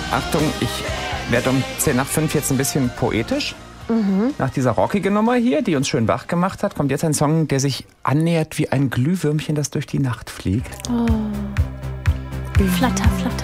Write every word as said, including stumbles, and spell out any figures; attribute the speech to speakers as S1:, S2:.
S1: Achtung, ich werde um zehn nach fünf jetzt ein bisschen poetisch. Mhm. Nach dieser rockigen Nummer hier, die uns schön wach gemacht hat, kommt jetzt ein Song, der sich annähert wie ein Glühwürmchen, das durch die Nacht fliegt.
S2: Oh. Flatter, flatter.